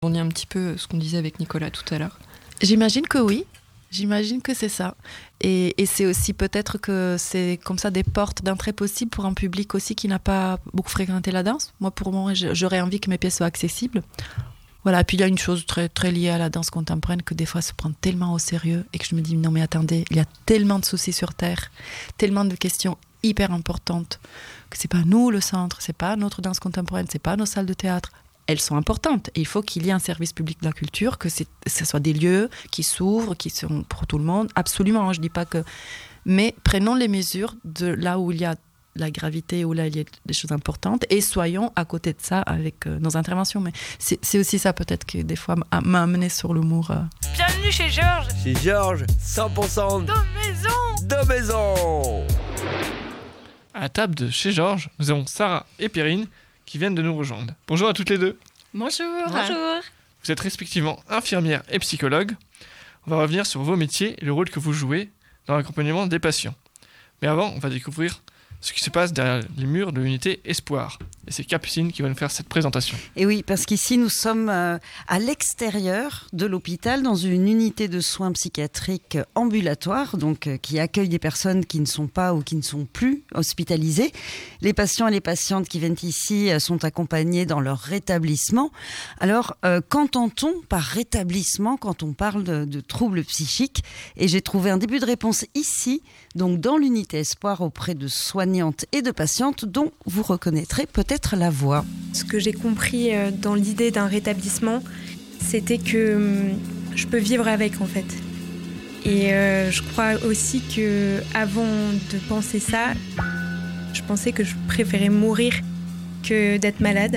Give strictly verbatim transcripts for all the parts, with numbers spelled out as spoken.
On y a un petit peu ce qu'on disait avec Nicolas tout à l'heure. J'imagine que oui. J'imagine que c'est ça. Et, et c'est aussi peut-être que c'est comme ça des portes d'entrée possibles pour un public aussi qui n'a pas beaucoup fréquenté la danse. Moi, pour moi, j'aurais envie que mes pièces soient accessibles. Voilà. Puis il y a une chose très, très liée à la danse contemporaine que des fois se prend tellement au sérieux et que je me dis non mais attendez, il y a tellement de soucis sur Terre, tellement de questions hyper importantes que c'est pas nous le centre, c'est pas notre danse contemporaine, c'est pas nos salles de théâtre. Elles sont importantes et il faut qu'il y ait un service public de la culture, que c'est, ce soit des lieux qui s'ouvrent, qui sont pour tout le monde. Absolument, hein, je dis pas que... Mais prenons les mesures de là où il y a la gravité, où là il y a des choses importantes et soyons à côté de ça avec euh, nos interventions. Mais c'est, c'est aussi ça peut-être qui des fois m'a, m'a amené sur l'humour. Euh. Bienvenue chez Georges. Chez Georges, cent pour cent de maison. De maison. À la table de chez Georges, nous avons Sarah et Perrine qui viennent de nous rejoindre. Bonjour à toutes les deux. Bonjour. Bonjour. Vous êtes respectivement infirmière et psychologue. On va revenir sur vos métiers et le rôle que vous jouez dans l'accompagnement des patients. Mais avant, on va découvrir ce qui se passe derrière les murs de l'unité Espoir. Et c'est Capucine qui va nous faire cette présentation. Et oui, parce qu'ici, nous sommes euh, à l'extérieur de l'hôpital, dans une unité de soins psychiatriques ambulatoires, donc euh, qui accueille des personnes qui ne sont pas ou qui ne sont plus hospitalisées. Les patients et les patientes qui viennent ici euh, sont accompagnés dans leur rétablissement. Alors, euh, qu'entend-on par rétablissement quand on parle de, de troubles psychiques ? Et j'ai trouvé un début de réponse ici, donc dans l'unité Espoir, auprès de soignantes et de patientes dont vous reconnaîtrez peut-être la voix. Ce que j'ai compris dans l'idée d'un rétablissement, c'était que je peux vivre avec en fait. Et euh, je crois aussi que avant de penser ça, je pensais que je préférais mourir que d'être malade.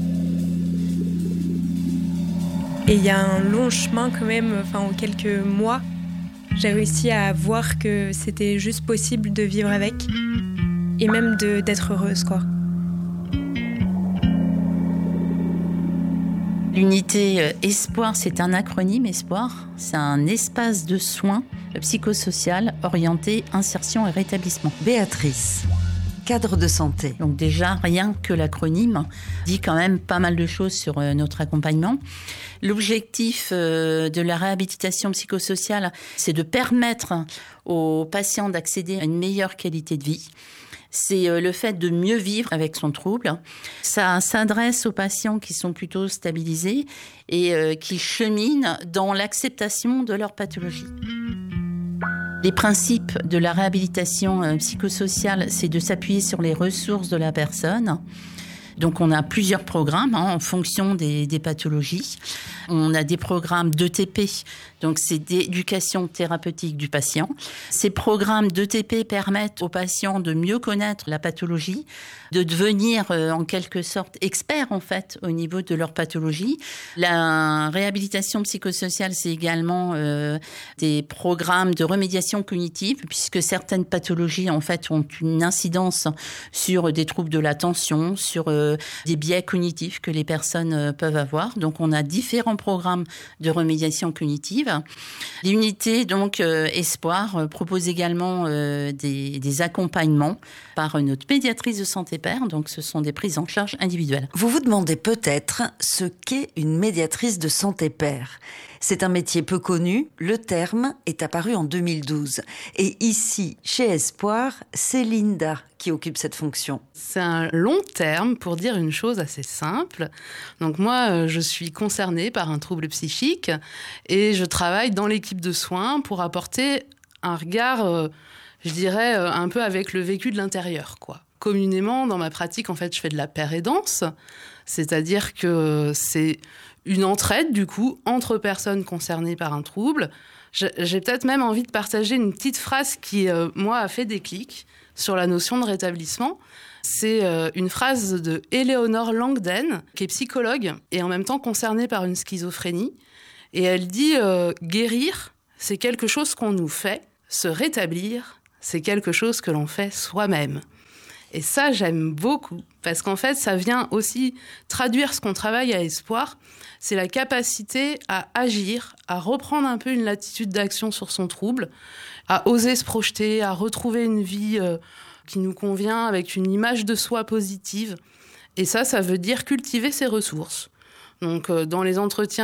Et il y a un long chemin quand même, enfin en quelques mois, j'ai réussi à voir que c'était juste possible de vivre avec et même de, d'être heureuse quoi. L'unité Espoir, c'est un acronyme Espoir. C'est un espace de soins psychosocial orienté insertion et rétablissement. Béatrice, cadre de santé. Donc déjà, rien que l'acronyme dit quand même pas mal de choses sur notre accompagnement. L'objectif de la réhabilitation psychosociale, c'est de permettre aux patients d'accéder à une meilleure qualité de vie. C'est le fait de mieux vivre avec son trouble. Ça s'adresse aux patients qui sont plutôt stabilisés et qui cheminent dans l'acceptation de leur pathologie. Les principes de la réhabilitation psychosociale, c'est de s'appuyer sur les ressources de la personne. Donc, on a plusieurs programmes hein, en fonction des, des pathologies. On a des programmes d'E T P, donc c'est d'éducation thérapeutique du patient. Ces programmes d'E T P permettent aux patients de mieux connaître la pathologie, de devenir euh, en quelque sorte experts en fait au niveau de leur pathologie. La réhabilitation psychosociale, c'est également euh, des programmes de remédiation cognitive, puisque certaines pathologies en fait ont une incidence sur des troubles de l'attention, sur euh, des biais cognitifs que les personnes euh, peuvent avoir. Donc, on a différents programmes de remédiation cognitive. L'unité donc euh, Espoir euh, propose également euh, des, des accompagnements par notre pédiatrice de santé père. Donc, ce sont des prises en charge individuelles. Vous vous demandez peut-être ce qu'est une médiatrice de santé père. C'est un métier peu connu. Le terme est apparu en deux mille douze. Et ici, chez Espoir, c'est Linda qui occupe cette fonction. C'est un long terme pour dire une chose assez simple. Donc moi, je suis concernée par un trouble psychique et je travaille dans l'équipe de soins pour apporter un regard, euh, je dirais, euh, un peu avec le vécu de l'intérieur, quoi. Communément, dans ma pratique, en fait, je fais de la pérédance, c'est-à-dire que c'est une entraide, du coup, entre personnes concernées par un trouble. J'ai peut-être même envie de partager une petite phrase qui, euh, moi, a fait déclic sur la notion de rétablissement. C'est euh, une phrase de Eleanor Langden, qui est psychologue et en même temps concernée par une schizophrénie. Et elle dit euh, « Guérir, c'est quelque chose qu'on nous fait. Se rétablir, c'est quelque chose que l'on fait soi-même. » Et ça, j'aime beaucoup, parce qu'en fait, ça vient aussi traduire ce qu'on travaille à Espoir. C'est la capacité à agir, à reprendre un peu une latitude d'action sur son trouble, à oser se projeter, à retrouver une vie euh, qui nous convient avec une image de soi positive. Et ça, ça veut dire cultiver ses ressources. Donc, euh, dans les entretiens